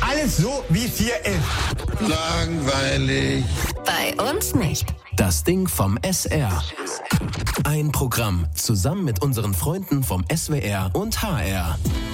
Alles so, wie es hier ist. Langweilig. Bei uns nicht. Das Ding vom SR. Ein Programm zusammen mit unseren Freunden vom SWR und HR.